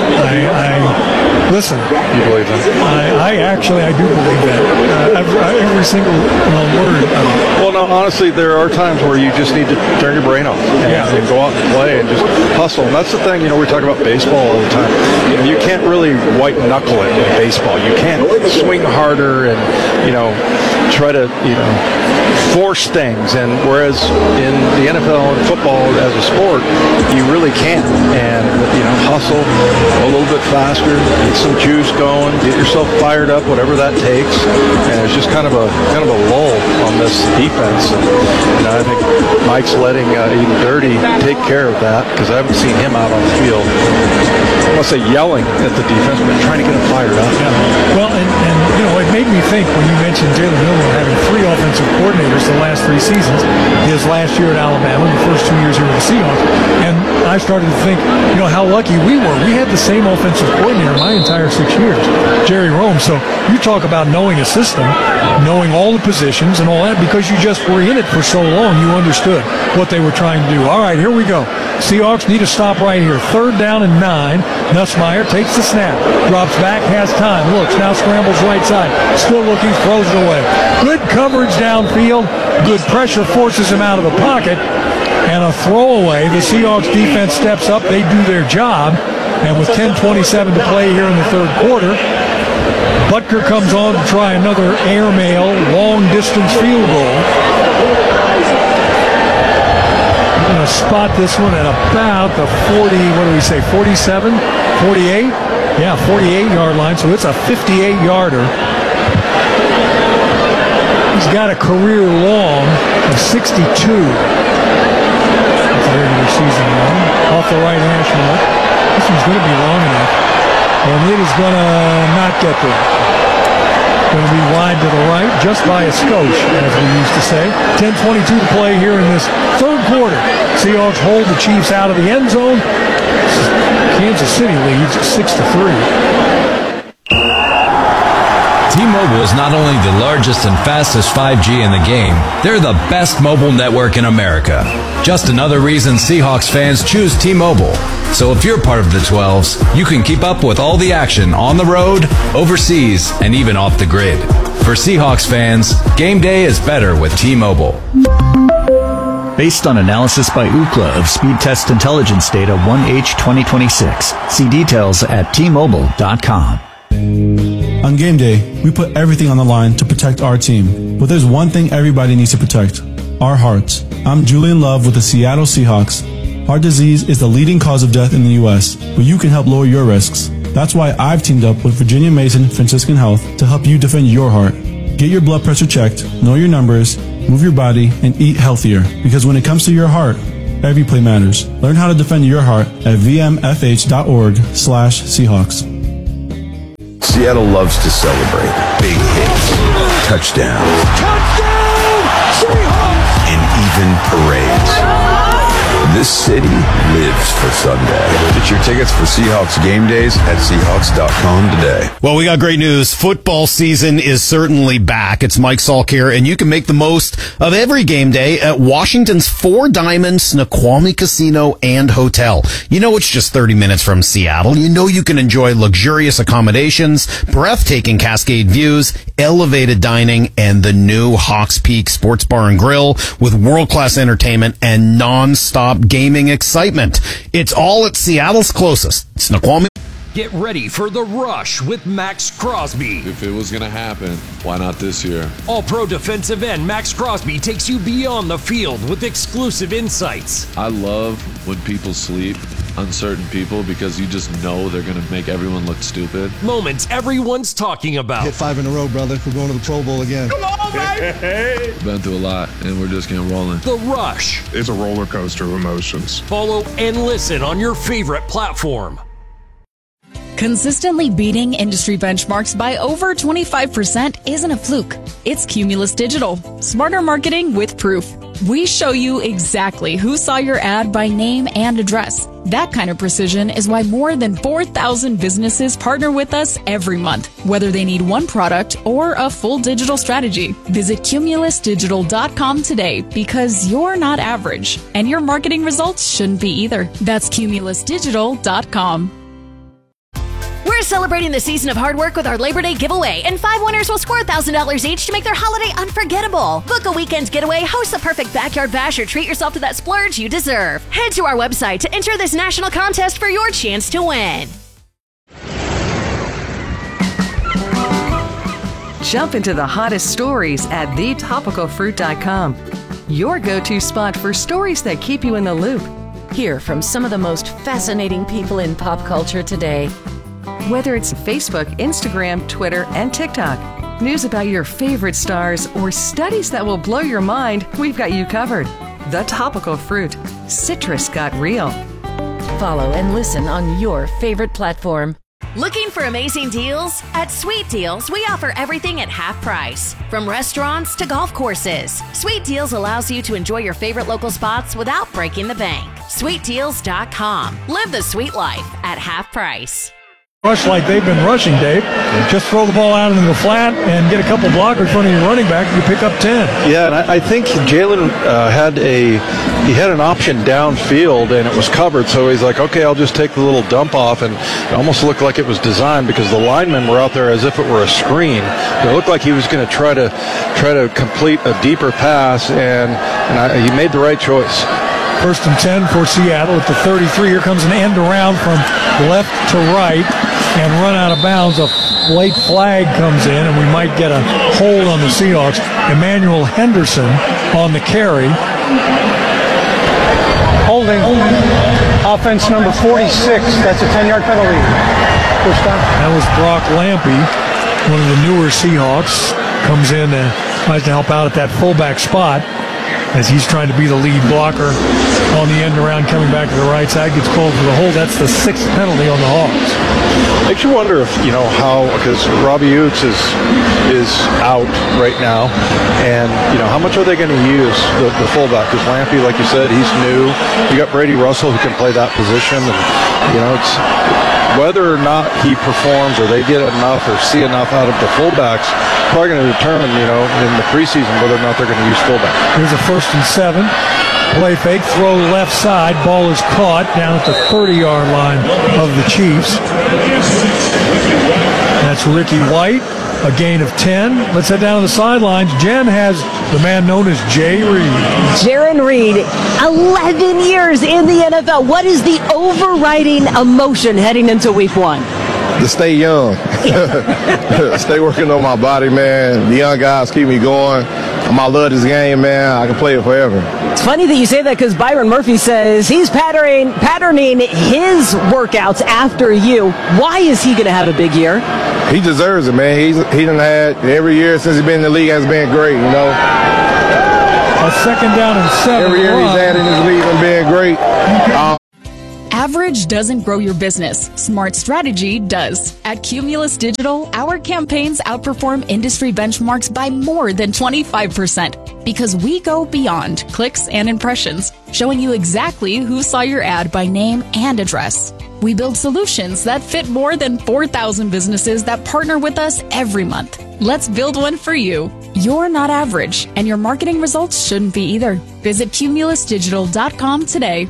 I listen. You believe that? I do believe that. Every single word. Well, no, honestly, there are times where you just need to turn your brain off and go out and play and just hustle. And that's the thing, we talk about baseball all the time. You can't really white knuckle it in baseball. You can't swing harder and, try to, force things. And whereas in the NFL and football as a sport, you really can. And, hustle a little bit faster, get some juice going, get yourself fired up, whatever that takes. And it's just kind of a lull on this defense. And I think Mike's letting Aiden Dirty take care of that, because I haven't seen him out on the field. I want to say yelling at the defense, but trying to get them fired up. Yeah. Well, and it made me think when you mentioned Jalen Milroe having 3 offensive coordinators the last 3 seasons, his last year at Alabama, the first 2 years here with the Seahawks, and I started to think, how lucky we were. We had the same offensive coordinator my entire 6 years, Jerry Rome. So you talk about knowing a system, knowing all the positions and all that, because you just were in it for so long, you understood what they were trying to do. All right, here we go. Seahawks need to stop right here. 3rd down and 9. Nussmeier takes the snap, drops back, has time, looks, now scrambles right side, still looking, throws it away. Good coverage downfield, good pressure forces him out of the pocket, and a throwaway. The Seahawks defense steps up, they do their job, and with 10:27 to play here in the 3rd quarter, Butker comes on to try another airmail long-distance field goal. I'm going to spot this one at about the 47? 48? Yeah, 48-yard line, so it's a 58-yarder. He's got a career long of 62. That's a regular season long. Off the right hash mark. This one's going to be long enough. And it is going to not get there. Going to be wide to the right, just by a skosh, as we used to say. 10:22 to play here in this 3rd quarter. Seahawks hold the Chiefs out of the end zone. Kansas City leads 6-3. T-Mobile is not only the largest and fastest 5G in the game, they're the best mobile network in America. Just another reason Seahawks fans choose T-Mobile. So if you're part of the 12s, you can keep up with all the action on the road, overseas, and even off the grid. For Seahawks fans, game day is better with T-Mobile. Based on analysis by Ookla of speed test intelligence data 1H 2026. See details at T-Mobile.com. On game day, we put everything on the line to protect our team. But there's one thing everybody needs to protect: our hearts. I'm Julian Love with the Seattle Seahawks. Heart disease is the leading cause of death in the U.S., but you can help lower your risks. That's why I've teamed up with Virginia Mason Franciscan Health to help you defend your heart. Get your blood pressure checked, know your numbers, move your body, and eat healthier. Because when it comes to your heart, every play matters. Learn how to defend your heart at vmfh.org/Seahawks. Seattle loves to celebrate big hits, touchdowns, Seahawks, and even parades. This city lives for Sunday. Get your tickets for Seahawks game days at Seahawks.com today. Well, we got great news. Football season is certainly back. It's Mike Salk here, and you can make the most of every game day at Washington's Four Diamond Snoqualmie Casino and Hotel. You know it's just 30 minutes from Seattle. You know you can enjoy luxurious accommodations, breathtaking Cascade views, elevated dining, and the new Hawks Peak Sports Bar and Grill with world-class entertainment and non-stop gaming excitement. It's all at Seattle's closest, Snoqualmie. Get ready for The Rush with Max Crosby. If it was going to happen, why not this year? All-pro defensive end Max Crosby takes you beyond the field with exclusive insights. I love when people sleep on certain people because you just know they're going to make everyone look stupid. Moments everyone's talking about. Hit 5 in a row, brother. We're going to the Pro Bowl again. Come on, baby! Been through a lot, and we're just getting rolling. The Rush. It's a roller coaster of emotions. Follow and listen on your favorite platform. Consistently beating industry benchmarks by over 25% isn't a fluke. It's Cumulus Digital. Smarter marketing with proof. We show you exactly who saw your ad by name and address. That kind of precision is why more than 4,000 businesses partner with us every month, whether they need one product or a full digital strategy. Visit cumulusdigital.com today because you're not average, and your marketing results shouldn't be either. That's cumulusdigital.com. We're celebrating the season of hard work with our Labor Day giveaway, and 5 winners will score $1,000 each to make their holiday unforgettable. Book a weekend getaway, host the perfect backyard bash, or treat yourself to that splurge you deserve. Head to our website to enter this national contest for your chance to win. Jump into the hottest stories at thetopicalfruit.com. Your go-to spot for stories that keep you in the loop. Hear from some of the most fascinating people in pop culture today. Whether it's Facebook, Instagram, Twitter, and TikTok, news about your favorite stars, or studies that will blow your mind, we've got you covered. The Topical Fruit. Citrus got real. Follow and listen on your favorite platform. Looking for amazing deals? At Sweet Deals, we offer everything at half price. From restaurants to golf courses, Sweet Deals allows you to enjoy your favorite local spots without breaking the bank. SweetDeals.com. Live the sweet life at half price. Rush like they've been rushing, Dave. Just throw the ball out into the flat and get a couple blockers from your running back. You pick up 10. Yeah, and I think Jalen had an option downfield and it was covered, so he's like, okay, I'll just take the little dump off, and it almost looked like it was designed because the linemen were out there as if it were a screen. It looked like he was going to try to complete a deeper pass, and he made the right choice. 1st and 10 for Seattle at the 33. Here comes an end around from left to right and run out of bounds. A late flag comes in, and we might get a hold on the Seahawks. Emmanuel Henderson on the carry. Holding. Offense number 46. That's a 10-yard penalty. First down. That was Brock Lampy, one of the newer Seahawks. Comes in and tries to help out at that fullback spot as he's trying to be the lead blocker on the end around, coming back to the right side. Gets called for the hold. That's the 6th penalty on the Hawks. Makes you wonder if, how, because Robbie Utes is out right now, and, how much are they going to use the fullback? Because Lampy, like you said, he's new. You got Brady Russell who can play that position, and, it's whether or not he performs or they get enough or see enough out of the fullbacks, probably going to determine, in the preseason whether or not they're going to use fullback. Here's a 1st and 7. Play fake, throw left side. Ball is caught down at the 30-yard line of the Chiefs. That's Ricky White, a gain of 10. Let's head down to the sidelines. Jen has the man known as Jay Reed. Jaron Reed, 11 years in the NFL. What is the overriding emotion heading into week 1? To stay young. Stay working on my body, man. The young guys keep me going. I love this game, man. I can play it forever. It's funny that you say that because Byron Murphy says he's patterning his workouts after you. Why is he going to have a big year? He deserves it, man. He done had every year since he's been in the league has been great, you know. A second down and 7. Every year he's had in this league and been great. Average doesn't grow your business. Smart strategy does. At Cumulus Digital, our campaigns outperform industry benchmarks by more than 25% because we go beyond clicks and impressions, showing you exactly who saw your ad by name and address. We build solutions that fit more than 4,000 businesses that partner with us every month. Let's build one for you. You're not average, and your marketing results shouldn't be either. Visit cumulusdigital.com today.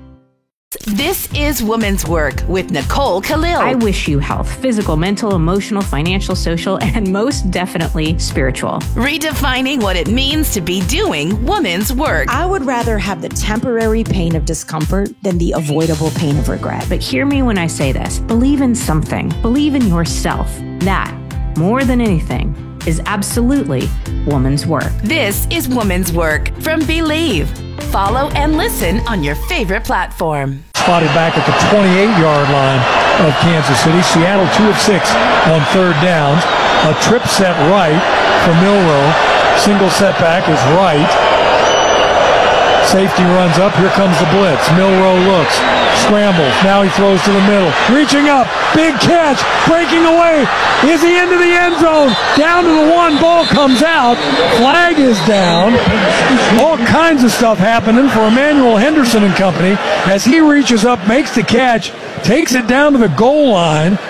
This is Women's Work with Nicole Khalil. I wish you health, physical, mental, emotional, financial, social, and most definitely spiritual. Redefining what it means to be doing women's work. I would rather have the temporary pain of discomfort than the avoidable pain of regret. But hear me when I say this. Believe in something. Believe in yourself. That, more than anything, is absolutely woman's work. This is Women's Work from Believe. Follow and listen on your favorite platform. Spotted back at the 28-yard line of Kansas City. Seattle 2 of 6 on third downs. A trip set right for Milroe. Single setback is right. Safety runs up. Here comes the blitz. Milroe looks. Scrambles. Now he throws to the middle. Reaching up. Big catch. Breaking away. Is he into the end zone? Down to the 1. Ball comes out. Flag is down. All kinds of stuff happening for Emmanuel Henderson and company as he reaches up, makes the catch, takes it down to the goal line.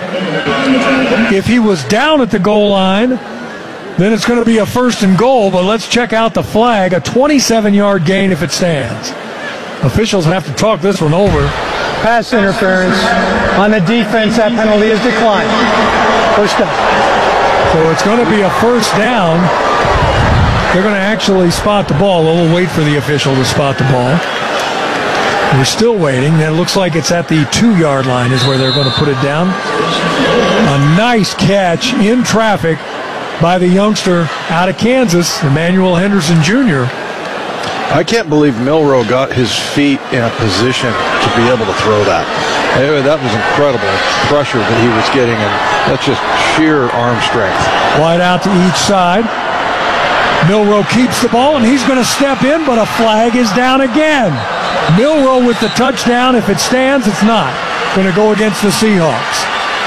If he was down at the goal line, then it's going to be a 1st and goal, but let's check out the flag. A 27-yard gain if it stands. Officials have to talk this one over. Pass interference on the defense. That penalty is declined. First down. So it's going to be a 1st down. They're going to actually spot the ball. We'll wait for the official to spot the ball. We're still waiting. It looks like it's at the 2-yard line is where they're going to put it down. A nice catch in traffic by the youngster out of Kansas, Emmanuel Henderson Jr. I can't believe Milroe got his feet in a position to be able to throw that. That was incredible pressure that he was getting, and that's just sheer arm strength. Wide out to each side. Milroe keeps the ball, and he's going to step in, but a flag is down again. Milroe with the touchdown. If it stands, it's not. Going to go against the Seahawks.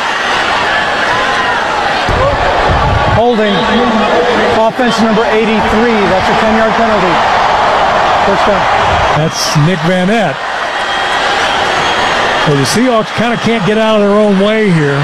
Holding. Offense number 83. That's a 10-yard penalty. First down. That's Nick Van Nett. So the Seahawks kind of can't get out of their own way here.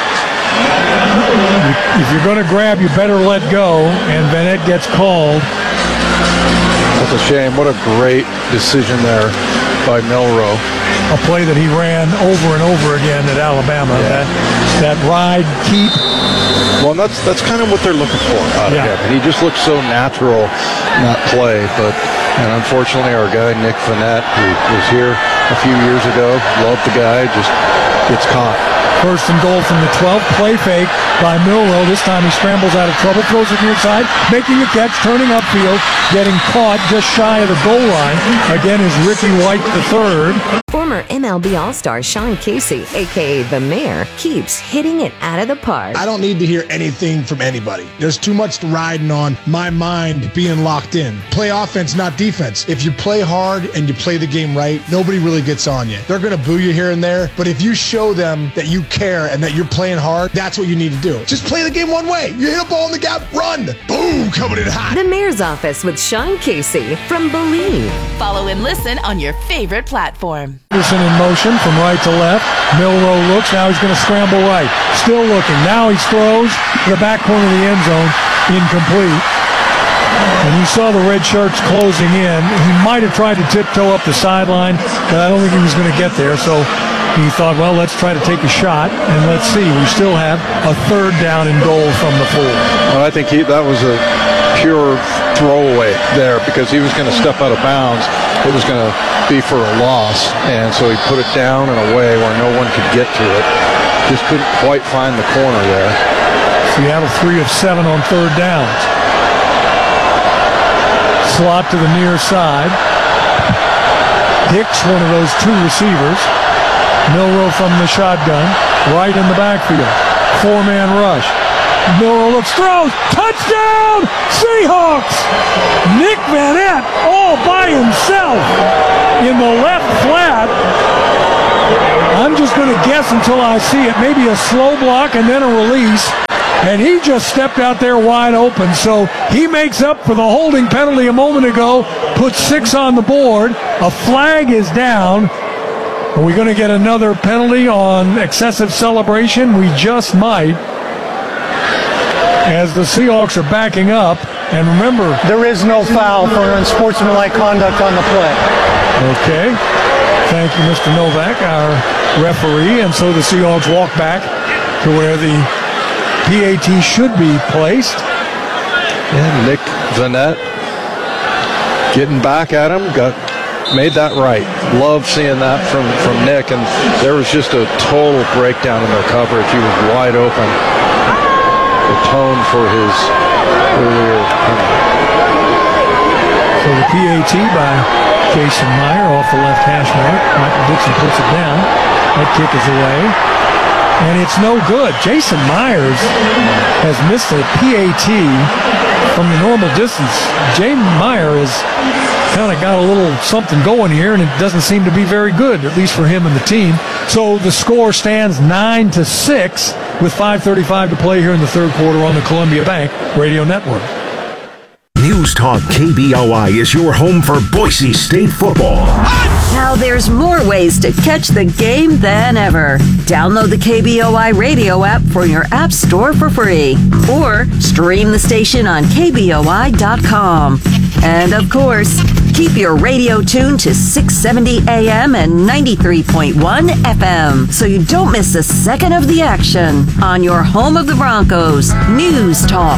If you're going to grab, you better let go, and Van Nett gets called. That's a shame. What a great decision there by Milroe. A play that he ran over and over again at Alabama. Yeah. That ride, keep. Well, that's kind of what they're looking for out of him. And he just looks so natural in that play. And unfortunately, our guy, Nick Van Nett, who was here a few years ago, loved the guy, just gets caught. 1st and goal from the 12. Play fake by Milroe. This time he scrambles out of trouble, throws it near side, making a catch, turning upfield, getting caught just shy of the goal line. Again is Ricky White III. Former MLB All-Star Sean Casey, a.k.a. The Mayor, keeps hitting it out of the park. I don't need to hear anything from anybody. There's too much riding on my mind being locked in. Play offense, not defense. If you play hard and you play the game right, nobody really gets on you. They're going to boo you here and there, but if you show them that you care and that you're playing hard, that's what you need to do. Just play the game one way. You hit a ball in the gap, run. Boom, coming in hot. The Mayor's Office with Sean Casey from Believe. Follow and listen on your favorite platform. Henderson in motion from right to left. Milroe looks. Now he's going to scramble right. Still looking. Now he throws to the back corner of the end zone. Incomplete. And you saw the red shirts closing in. He might have tried to tiptoe up the sideline, but I don't think he was going to get there. So he thought, well, let's try to take a shot, and let's see. We still have a 3rd down and goal from the 4. Well, I think that was a pure throwaway there because he was going to step out of bounds. It was going to be for a loss, and so he put it down in a way where no one could get to it. Just couldn't quite find the corner there. Seattle 3 of 7 on third downs. Slot to the near side. Hicks, one of those two receivers. Milroe from the shotgun, right in the backfield. Four-man rush. Milroe looks, throws, touchdown, Seahawks! Nick Vannett all by himself in the left flat. I'm just going to guess until I see it. Maybe a slow block and then a release. And he just stepped out there wide open. So he makes up for the holding penalty a moment ago, puts 6 on the board. A flag is down. Are we going to get another penalty on excessive celebration? We just might. As the Seahawks are backing up. And remember, there is no foul for unsportsmanlike conduct on the play. Okay. Thank you, Mr. Novak, our referee. And so the Seahawks walk back to where the PAT should be placed. And Nick Vannett getting back at him, made that right. Love seeing that from Nick, and there was just a total breakdown in their coverage. He was wide open. Atoned for his earlier penalty. So the PAT by Jason Meyer off the left hash mark. Michael Dixon puts it down. That kick is away. And it's no good. Jason Myers has missed a PAT from the normal distance. Jay Meyer has kind of got a little something going here, and it doesn't seem to be very good, at least for him and the team. So the score stands 9-6 with 5:35 to play here in the third quarter on the Columbia Bank Radio Network. News Talk KBOI is your home for Boise State football. Now there's more ways to catch the game than ever. Download the KBOI radio app from your app store for free. Or stream the station on KBOI.com. And of course, keep your radio tuned to 670 AM and 93.1 FM so you don't miss a second of the action on your home of the Broncos. News Talk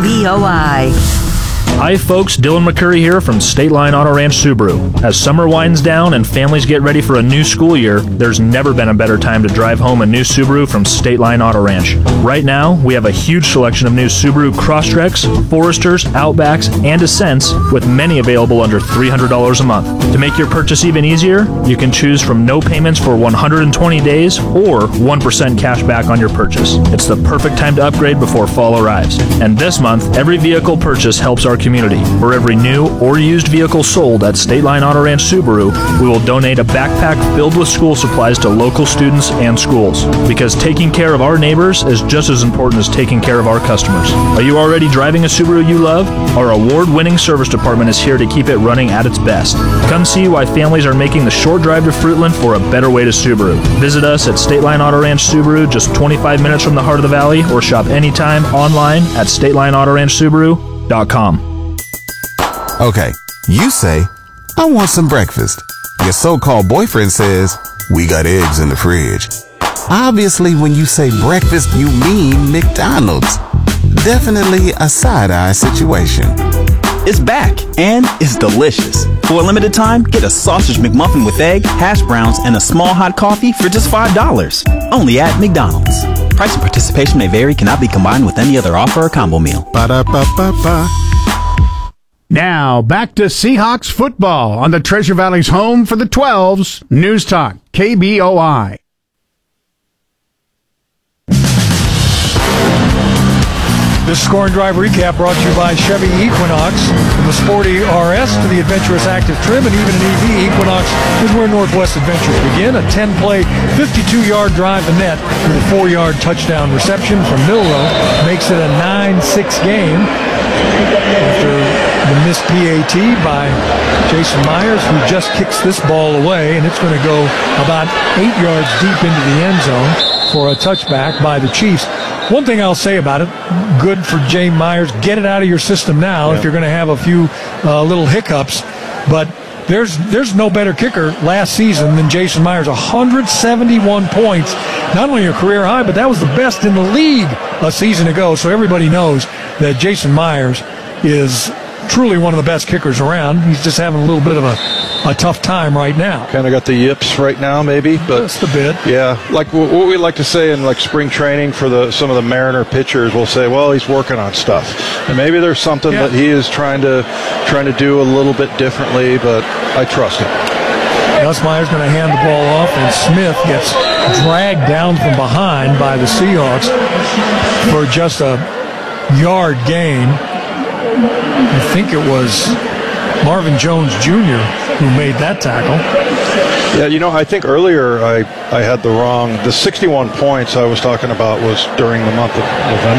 KBOI. Hi folks, Dylan McCurry here from State Line Auto Ranch Subaru. As summer winds down and families get ready for a new school year, there's never been a better time to drive home a new Subaru from State Line Auto Ranch. Right now, we have a huge selection of new Subaru Crosstreks, Foresters, Outbacks, and Ascents, with many available under $300 a month. To make your purchase even easier, you can choose from no payments for 120 days or 1% cash back on your purchase. It's the perfect time to upgrade before fall arrives. And this month, every vehicle purchase helps our community. For every new or used vehicle sold at State Line Auto Ranch Subaru, we will donate a backpack filled with school supplies to local students and schools. Because taking care of our neighbors is just as important as taking care of our customers. Are you already driving a Subaru you love? Our award-winning service department is here to keep it running at its best. Come see why families are making the short drive to Fruitland for a better way to Subaru. Visit us at State Line Auto Ranch Subaru, just 25 minutes from the heart of the valley, or shop anytime online at StatelineAutoRanchSubaru.com. Okay, you say, I want some breakfast. Your so-called boyfriend says, we got eggs in the fridge. Obviously, when you say breakfast, you mean McDonald's. Definitely a side-eye situation. It's back, and it's delicious. For a limited time, get a sausage McMuffin with egg, hash browns, and a small hot coffee for just $5. Only at McDonald's. Price and participation may vary, cannot be combined with any other offer or combo meal. Ba-da-ba-ba-ba. Now, back to Seahawks football on the Treasure Valley's home for the 12s, News Talk, KBOI. This scoring drive recap brought to you by Chevy Equinox. From the sporty RS to the adventurous active trim and even an EV, Equinox is where Northwest adventures begin. A 10-play, 52-yard drive to net with a 4-yard touchdown reception from Milroe makes it a 9-6 game. After the missed PAT by Jason Myers, who just kicks this ball away, and it's going to go about 8 yards deep into the end zone for a touchback by the Chiefs. One thing I'll say about it, good for Jay Myers. Get it out of your system now if you're going to have a few little hiccups. But there's no better kicker last season than Jason Myers. 171 points, not only a career high, but that was the best in the league a season ago. So everybody knows that Jason Myers is truly one of the best kickers around. He's just having a little bit of a a tough time right now. Kind of got the yips right now, maybe, but just a bit. Yeah, like what we like to say in like spring training for some of the Mariner pitchers, we'll say, well, he's working on stuff, and maybe there's something that he is trying to do a little bit differently, but I trust him. Gus Meyer's going to hand the ball off, and Smith gets dragged down from behind by the Seahawks for just a yard gain. I think it was Marvin Jones Jr. who made that tackle. Yeah, I think earlier I had the 61 points I was talking about was during the month of November.